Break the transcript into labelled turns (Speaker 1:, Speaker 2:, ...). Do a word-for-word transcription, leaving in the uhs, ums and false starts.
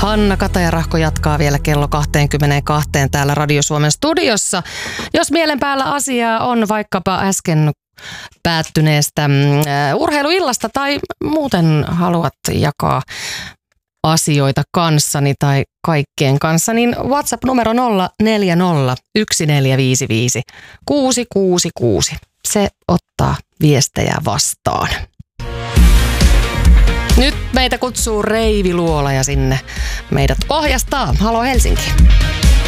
Speaker 1: Hanna Katajarahko jatkaa vielä kello kaksikymmentäkaksi täällä Radio Suomen studiossa. Jos mielen päällä asiaa on vaikkapa äsken päättyneestä mm, urheiluillasta tai muuten haluat jakaa asioita kanssani tai kaikkien kanssa, niin WhatsApp-numero nolla neljä nolla yksi neljä viisi viisi kuusi kuusi kuusi. Se ottaa viestejä vastaan. Nyt meitä kutsuu Reivi Luola ja sinne meidät ohjastaa. Halo Helsinki.